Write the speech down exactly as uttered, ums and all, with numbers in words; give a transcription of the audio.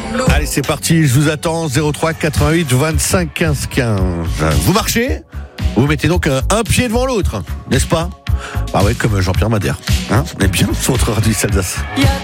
Allez, c'est parti, je vous attends, zéro trois quatre-vingt-huit vingt-cinq quinze quinze. Vous marchez ? Vous mettez donc un, un pied devant l'autre, n'est-ce pas ? Ah ouais, comme Jean-Pierre Madère. Hein ? On est bien sur votre radio d'Alsace.